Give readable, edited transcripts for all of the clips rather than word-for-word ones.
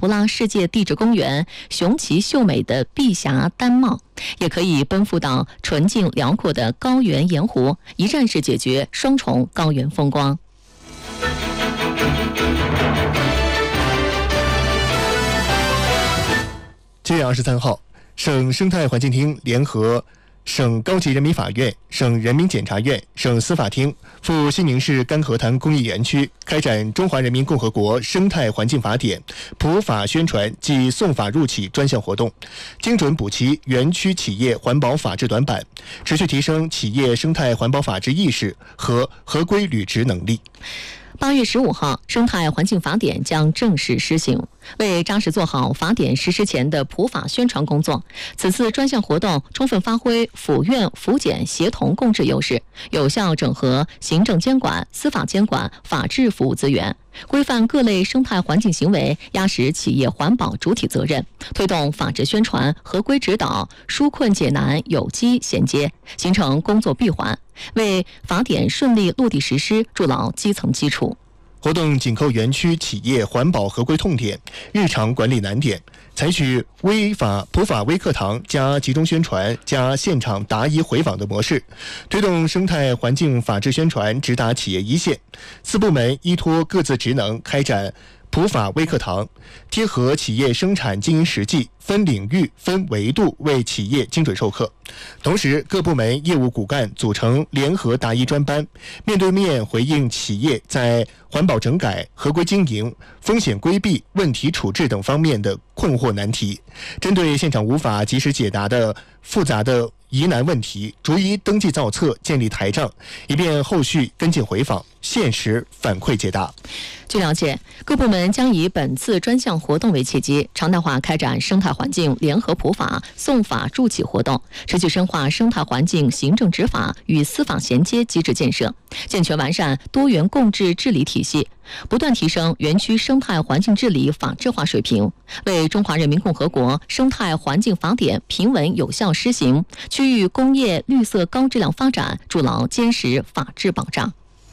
布拉世界地质公园雄奇秀美的碧霞丹帽，也可以奔赴到纯净辽阔的高原盐湖，一站式解决双重高原风光。 7月23号，省生态环境厅联合省高级人民法院、省人民检察院、省司法厅赴西宁市甘河滩工业园区开展中华人民共和国生态环境法典普法宣传暨送法入企专项活动，精准补齐园区企业环保法治短板，持续提升企业生态环保法治意识和合规履职能力。 8月15号，生态环境法典将正式施行。为扎实做好法典实施前的普法宣传工作，此次专项活动充分发挥府院府检协同共治优势，有效整合行政监管、司法监管、法治服务资源，规范各类生态环境行为，压实企业环保主体责任，推动法治宣传、合规指导、纾困解难有机衔接，形成工作闭环，为法典顺利落地实施筑牢基层基础。 活动紧扣园区企业环保合规痛点、日常管理难点，采取普法微课堂加集中宣传加现场答疑回访的模式，推动生态环境法治宣传直达企业一线。4部门依托各自职能开展普法微课堂，贴合企业生产经营实际，分领域分维度为企业精准授课。同时，各部门业务骨干组成联合答疑专班，面对面回应企业在环保整改、合规经营、风险规避、问题处置等方面的困惑难题，针对现场无法及时解答的复杂的疑难问题，逐一登记造册，建立台账，以便后续跟进回访，限时反馈解答。 据了解，各部门将以本次专项活动为契机，常态化开展生态环境联合普法、送法助企活动，持续深化生态环境行政执法与司法衔接机制建设，健全完善多元共治治理体系，不断提升园区生态环境治理法治化水平，为中华人民共和国生态环境法典平稳有效施行、区域工业绿色高质量发展筑牢坚实法治保障。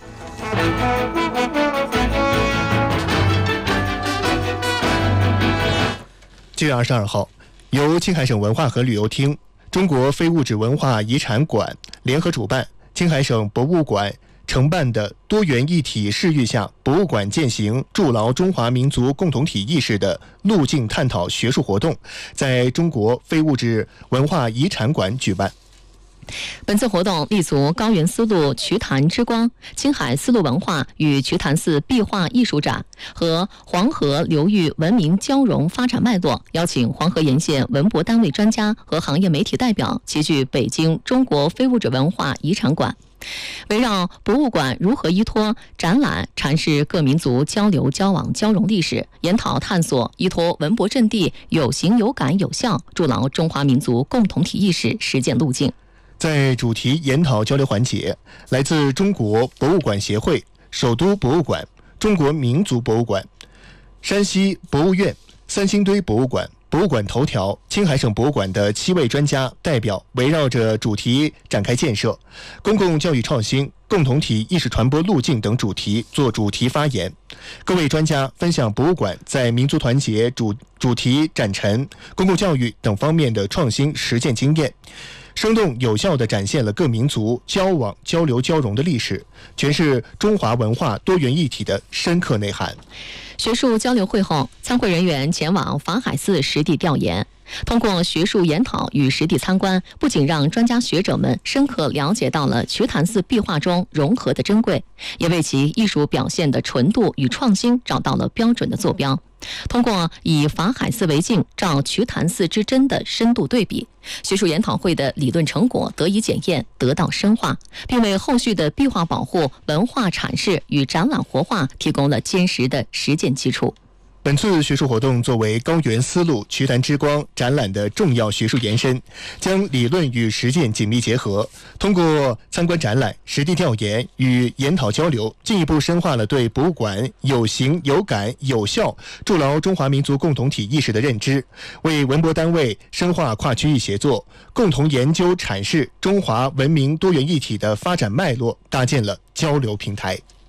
7月22号，由青海省文化和旅游厅、中国非物质文化遗产馆联合主办，青海省博物馆承办的多元一体视域下博物馆践行筑牢中华民族共同体意识的路径探讨学术活动，在中国非物质文化遗产馆举办。 本次活动立足高原丝路瞿潭之光、青海丝路文化与瞿潭寺壁画艺术展和黄河流域文明交融发展脉络，邀请黄河沿线文博单位专家和行业媒体代表齐聚北京中国非物质文化遗产馆，围绕博物馆如何依托展览阐释各民族交流交往交融历史，研讨探索依托文博阵地有形有感有效筑牢中华民族共同体意识实践路径。 在主题研讨交流环节，来自中国博物馆协会、首都博物馆、中国民族博物馆、山西博物院、三星堆博物馆、博物馆头条、青海省博物馆的7位专家代表围绕着主题展开建设、公共教育创新、共同体意识传播路径等主题做主题发言。各位专家分享博物馆在民族团结、主题展陈、公共教育等方面的创新实践经验，生动有效地展现了各民族交往交流交融的历史，诠释中华文化多元一体的深刻内涵。 学术交流会后，参会人员前往法海寺实地调研，通过学术研讨与实地参观，不仅让专家学者们深刻了解到了瞿潭寺壁画中融合的珍贵，也为其艺术表现的纯度与创新找到了标准的坐标。通过以法海寺为镜，照瞿潭寺之真的深度对比，学术研讨会的理论成果得以检验，得到深化，并为后续的壁画保护、文化阐释与展览活化提供了坚实的实践基础。 本次学术活动作为高原丝路瞿潭之光展览的重要学术延伸，将理论与实践紧密结合，通过参观展览、实地调研与研讨交流，进一步深化了对博物馆有形有感有效筑牢中华民族共同体意识的认知，为文博单位深化跨区域协作，共同研究阐释中华文明多元一体的发展脉络搭建了交流平台。